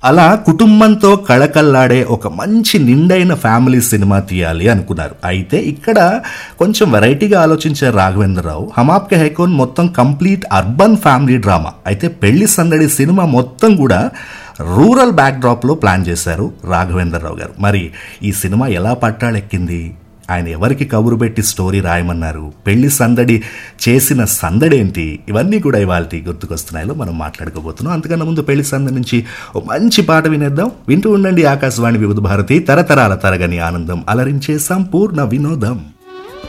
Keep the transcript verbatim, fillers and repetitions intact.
అలా కుటుంబంతో కళకళ్లాడే ఒక మంచి నిండైన ఫ్యామిలీ సినిమా తీయాలి అనుకున్నారు. అయితే ఇక్కడ కొంచెం వెరైటీగా ఆలోచించారు రాఘవేంద్రరావు. హమ్ ఆప్కే హై కౌన్ మొత్తం కంప్లీట్ అర్బన్ ఫ్యామిలీ డ్రామా. అయితే పెళ్లి సందడి సినిమా మొత్తం కూడా రూరల్ బ్యాక్డ్రాప్లో ప్లాన్ చేశారు రాఘవేంద్రరావు గారు. మరి ఈ సినిమా ఎలా పట్టాలెక్కింది, ఆయన ఎవరికి కబురు పెట్టి స్టోరీ రాయమన్నారు, పెళ్లి సందడి చేసిన సందడేంటి, ఇవన్నీ కూడా ఇవాళ గుర్తుకొస్తున్నాయో మనం మాట్లాడుకోబోతున్నాం. అంతకన్నా ముందు పెళ్లి సందడి నుంచి ఓ మంచి పాట వినేద్దాం. వింటూ ఉండండి ఆకాశవాణి వివిధ భారతి, తరతరాల తరగని ఆనందం, అలరించే సంపూర్ణ వినోదం.